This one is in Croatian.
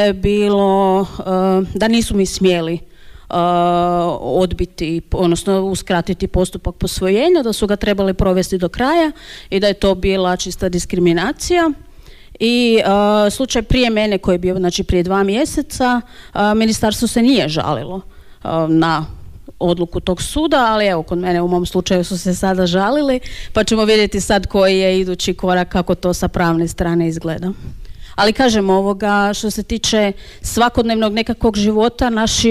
je bilo da nisu mi smjeli odbiti, odnosno uskratiti postupak posvojenja, da su ga trebali provesti do kraja i da je to bila čista diskriminacija. I slučaj prije mene koji je bio, znači prije 2 mjeseca, ministarstvo se nije žalilo na odluku tog suda, ali evo kod mene u mom slučaju su se sada žalili, pa ćemo vidjeti sad koji je idući korak, kako to sa pravne strane izgleda. Ali kažem, što se tiče svakodnevnog nekakvog života, naši